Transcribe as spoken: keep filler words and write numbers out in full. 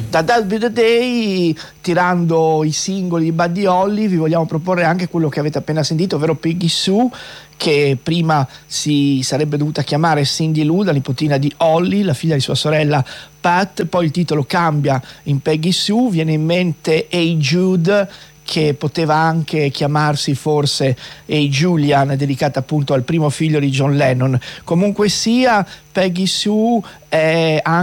Da That Be The Day, tirando i singoli di Buddy Holly, vi vogliamo proporre anche quello che avete appena sentito, ovvero Peggy Sue, che prima si sarebbe dovuta chiamare Cindy Lou, la nipotina di Holly, la figlia di sua sorella Pat. Poi il titolo cambia in Peggy Sue, viene in mente Hey Jude, che poteva anche chiamarsi forse Hey Julian, dedicata appunto al primo figlio di John Lennon. Comunque sia, Peggy Sue è anche